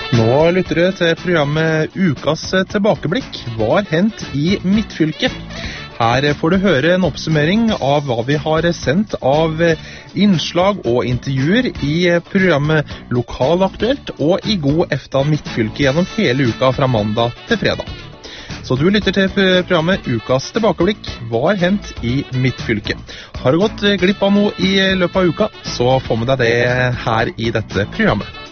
Nå lytter du til programmet Ukas tilbakeblikk. Hva har hendt i Midtfylket? Her får du høre en oppsummering av hva vi har sendt av innslag og intervjuer i programmet Lokalaktuelt og i God efta Midtfylke gjennom hele uka fra mandag til fredag. Så du lytter til programmet Ukas tilbakeblikk. Hva har hendt i Midtfylket? Har du gått glipp av noe i løpet av uka, så få med deg det her i dette programmet.